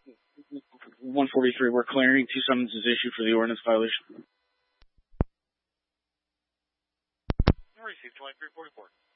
143, we're clearing. 2 summonses issued for the ordinance violation. Received 2344.